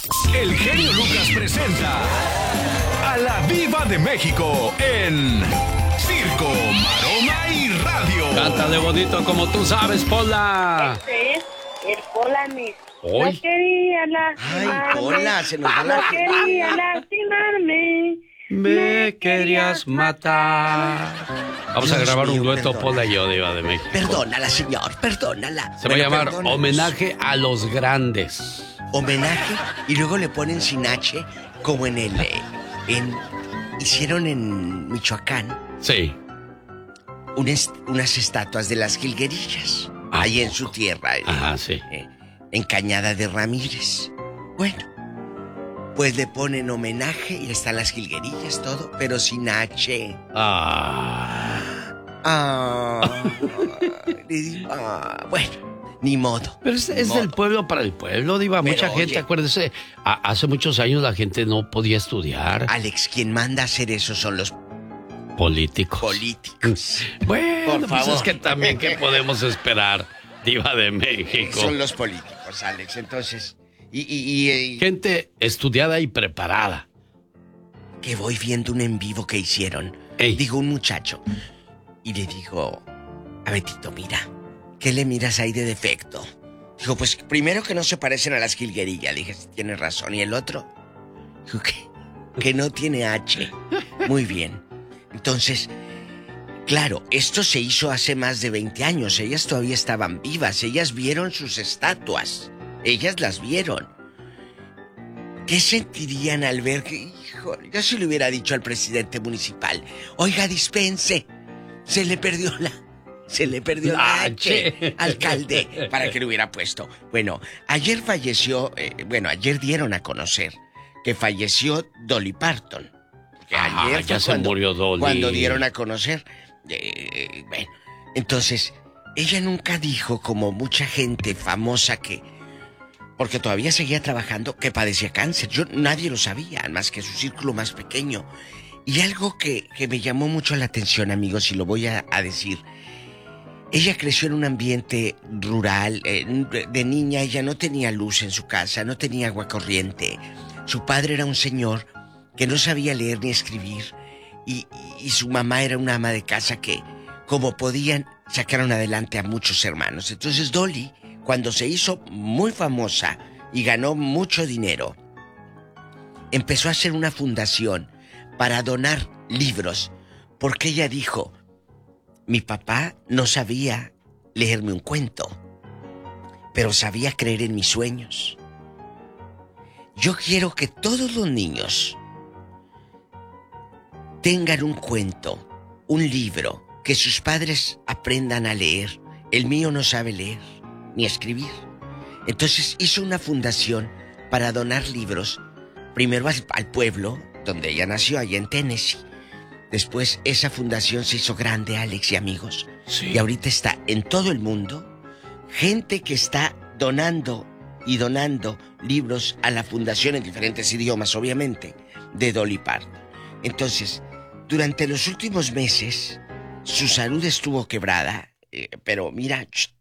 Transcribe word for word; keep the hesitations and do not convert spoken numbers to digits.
El genio Lucas presenta a la Diva de México en Circo, Maroma y Radio. Cántale bonito como tú sabes, Pola. Este es el Pola Miss. Hoy. No quería lastimarme. Ay, Pola, se nos va la... No quería lastimarme. Me querías matar. Vamos a Dios grabar un mío, dueto, perdona. Pola y yo, Diva de México. Perdónala, señor, perdónala. Se va a Bueno, llamar perdónanos. Homenaje a los Grandes. Homenaje y luego le ponen sin H como en el... eh, en, hicieron en Michoacán Sí. un est- unas estatuas de las jilguerillas. ¿A Ahí en poco? su tierra. eh, Ajá, sí. eh, en Cañada de Ramírez. Bueno, pues le ponen homenaje y están las jilguerillas, todo, pero sin H. Ah. Ah, le digo, ah, bueno, ni modo. Pero es, ni es modo. del pueblo para el pueblo, Diva. Pero, Mucha gente, oye. acuérdese, a- hace muchos años la gente no podía estudiar. Alex, quien manda a hacer eso son los Políticos. políticos. Bueno, Por pues favor. es que también, ¿qué podemos esperar, Diva de México? Son los políticos, Alex. Entonces, y, y, y, y- Gente estudiada y preparada. que voy viendo un en vivo que hicieron. Ey. Digo, un muchacho. Y le digo, a Betito, mira, ¿qué le miras ahí de defecto? Dijo, pues primero que no se parecen a las jilguerillas. Le dije, sí, tienes razón. ¿Y el otro? Dijo, que, que no tiene H. Muy bien. Entonces, claro, esto se hizo hace más de veinte años. Ellas todavía estaban vivas. Ellas vieron sus estatuas. Ellas las vieron. ¿Qué sentirían al ver que, híjole, yo se le hubiera dicho al presidente municipal, oiga, dispense, se le perdió la... Se le perdió la La H, H. alcalde, para que le hubiera puesto. Bueno, ayer falleció, eh, bueno, ayer dieron a conocer que falleció Dolly Parton. Que Ah, ayer ya fue se cuando, murió Dolly. Cuando dieron a conocer. eh, bueno, entonces, ella nunca dijo, como mucha gente famosa que... Porque todavía seguía trabajando, que padecía cáncer. Yo nadie lo sabía, más que su círculo más pequeño. Y algo que, que me llamó mucho la atención, amigos, y lo voy a, a decir. Ella creció en un ambiente rural. Eh, de niña ella no tenía luz en su casa, no tenía agua corriente. Su padre era un señor que no sabía leer ni escribir. Y, y, y su mamá era una ama de casa que, como podían, sacaron adelante a muchos hermanos. Entonces Dolly, cuando se hizo muy famosa y ganó mucho dinero, empezó a hacer una fundación para donar libros, porque ella dijo, mi papá no sabía leerme un cuento, pero sabía creer en mis sueños. Yo quiero que todos los niños tengan un cuento, un libro, que sus padres aprendan a leer. El mío no sabe leer ni escribir. Entonces hizo una fundación para donar libros, primero al, al pueblo donde ella nació, allá en Tennessee. Después esa fundación se hizo grande, Alex y amigos. Sí. Y ahorita está en todo el mundo gente que está donando y donando libros a la fundación en diferentes idiomas, obviamente, de Dolly Parton. Entonces, durante los últimos meses, su salud estuvo quebrada, eh, pero mira, ch,